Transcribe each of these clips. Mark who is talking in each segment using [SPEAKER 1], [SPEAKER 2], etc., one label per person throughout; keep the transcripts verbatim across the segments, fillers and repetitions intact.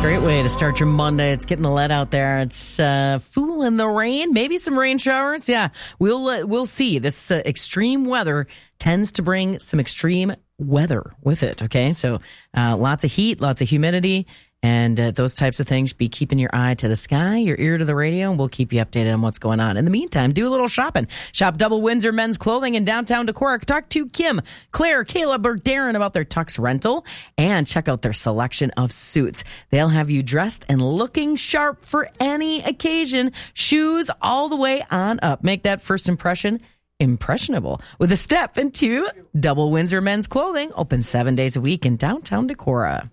[SPEAKER 1] Great way to start your Monday. It's getting the lead out there. It's uh, fooling the rain. Maybe some rain showers. Yeah, we'll uh, we'll see. This uh, extreme weather tends to bring some extreme weather with it. Okay, so uh, lots of heat, lots of humidity, and uh, those types of things. Be keeping your eye to the sky, your ear to the radio, and we'll keep you updated on what's going on. In the meantime, do a little shopping. Shop Double Windsor Men's Clothing in downtown Decorah. Talk to Kim, Claire, Caleb, or Darren about their tux rental, and check out their selection of suits. They'll have you dressed and looking sharp for any occasion. Shoes all the way on up. Make that first impression impressionable with a step into Double Windsor Men's Clothing, open seven days a week in downtown Decorah.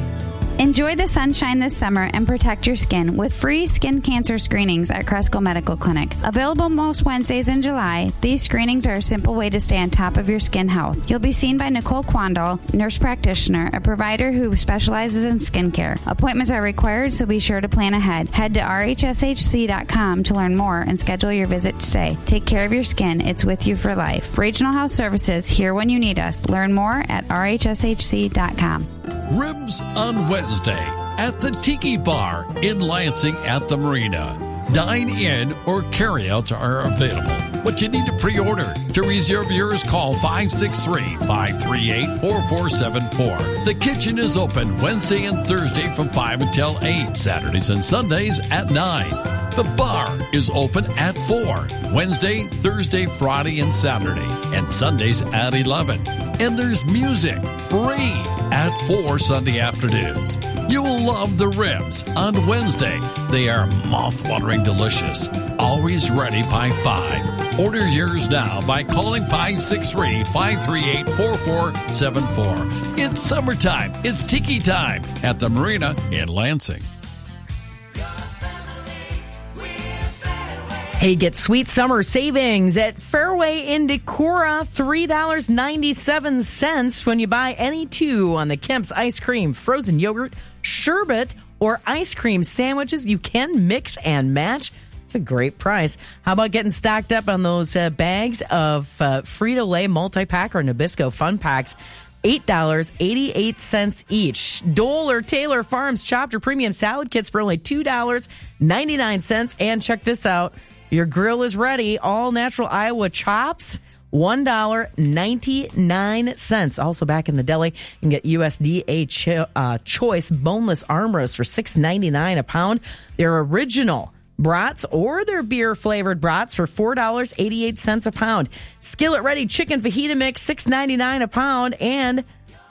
[SPEAKER 2] Enjoy the sunshine this summer and protect your skin with free skin cancer screenings at Cresco Medical Clinic. Available most Wednesdays in July, these screenings are a simple way to stay on top of your skin health. You'll be seen by Nicole Quandal, nurse practitioner, a provider who specializes in skincare. Appointments are required, so be sure to plan ahead. Head to R H S H C dot com to learn more and schedule your visit today. Take care of your skin. It's with you for life. Regional Health Services, here when you need us. Learn more at R H S H C dot com.
[SPEAKER 3] Ribs on Wednesday at the Tiki Bar in Lansing at the Marina. Dine in or carryouts are available, but you need to pre-order. To reserve yours, call five six three, five three eight, four four seven four. The kitchen is open Wednesday and Thursday from five until eight, Saturdays and Sundays at nine. The bar is open at four, Wednesday, Thursday, Friday, and Saturday, and Sundays at eleven. And there's music, free, at four Sunday afternoons. You'll love the ribs on Wednesday. They are mouth-watering delicious, always ready by five. Order yours now by calling five six three, five three eight, four four seven four. It's summertime. It's Tiki time at the Marina in Lansing.
[SPEAKER 1] Hey, get sweet summer savings at Fairway in Decorah, three dollars and ninety-seven cents when you buy any two on the Kemp's ice cream, frozen yogurt, sherbet, or ice cream sandwiches. You can mix and match. It's a great price. How about getting stocked up on those uh, bags of uh, Frito-Lay multi-pack or Nabisco fun packs? eight dollars and eighty-eight cents each. Dole or Taylor Farms chopped or premium salad kits for only two dollars and ninety-nine cents. And check this out. Your grill is ready. All natural Iowa chops, one dollar and ninety-nine cents. Also back in the deli, you can get U S D A cho- uh, Choice boneless arm roast for six ninety-nine a pound. Their original brats or their beer-flavored brats for four dollars and eighty-eight cents a pound. Skillet-ready chicken fajita mix, six ninety-nine a pound. And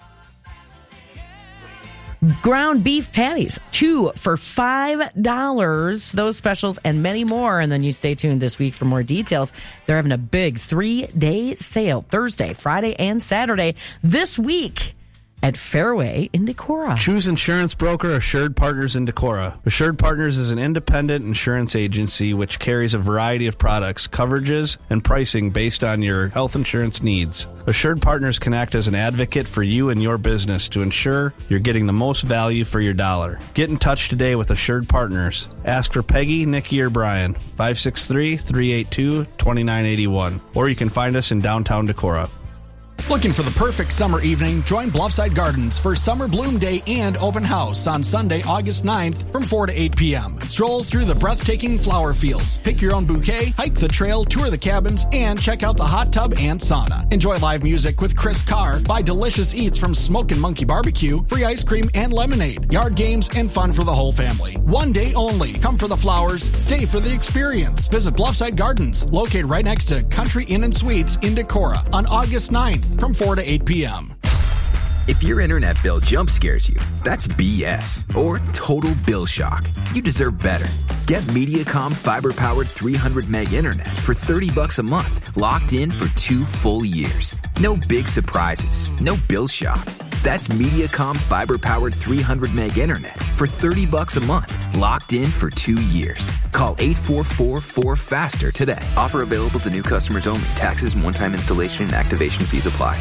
[SPEAKER 1] ground beef patties, two for five dollars. Those specials and many more. And then you stay tuned this week for more details. They're having a big three-day sale Thursday, Friday, and Saturday this week at Fairway in Decorah.
[SPEAKER 4] Choose insurance broker Assured Partners in Decorah. Assured Partners is an independent insurance agency which carries a variety of products, coverages, and pricing based on your health insurance needs. Assured Partners can act as an advocate for you and your business to ensure you're getting the most value for your dollar. Get in touch today with Assured Partners. Ask for Peggy, Nikki, or Brian, five six three, three eight two, two nine eight one, or you can find us in downtown Decorah.
[SPEAKER 5] Looking for the perfect summer evening? Join Bluffside Gardens for Summer Bloom Day and Open House on Sunday, August ninth from four to eight p.m. Stroll through the breathtaking flower fields, pick your own bouquet, hike the trail, tour the cabins, and check out the hot tub and sauna. Enjoy live music with Chris Carr, buy delicious eats from Smokin' Monkey Barbecue, free ice cream and lemonade, yard games, and fun for the whole family. One day only. Come for the flowers, stay for the experience. Visit Bluffside Gardens, located right next to Country Inn and Suites in Decorah on August ninth. From four to eight p.m.
[SPEAKER 6] If your internet bill jump scares you, that's B S or total bill shock. You deserve better. Get Mediacom fiber-powered three hundred meg internet for thirty bucks a month, locked in for two full years. No big surprises, no bill shock. That's Mediacom fiber-powered three hundred meg internet for thirty bucks a month, locked in for two years. Call eight four four, four faster today. Offer available to new customers only. Taxes and one-time installation and activation fees apply.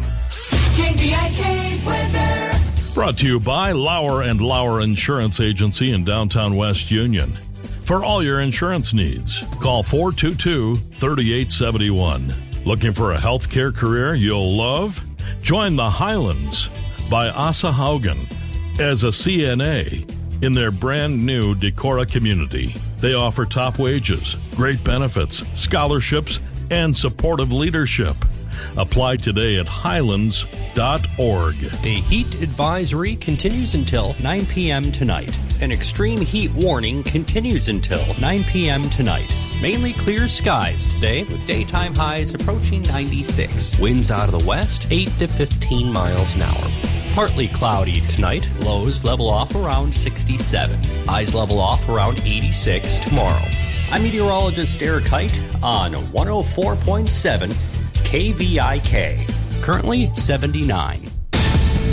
[SPEAKER 7] K V I K weather.
[SPEAKER 8] Brought to you by Lauer and Lauer Insurance Agency in downtown West Union. For all your insurance needs, call four two two, three eight seven one. Looking for a healthcare career you'll love? Join the Highlands by Asa Haugen. As a C N A, in their brand new Decorah community. They offer top wages, great benefits, scholarships, and supportive leadership. Apply today at highlands dot org.
[SPEAKER 9] A heat advisory continues until nine p.m. tonight. An extreme heat warning continues until nine p.m. tonight. Mainly clear skies today with daytime highs approaching ninety-six. Winds out of the west, eight to fifteen miles an hour. Partly cloudy tonight. Lows level off around sixty-seven. Highs level off around eighty-six tomorrow. I'm meteorologist Eric Height on one oh four point seven K V I K. Currently seventy-nine.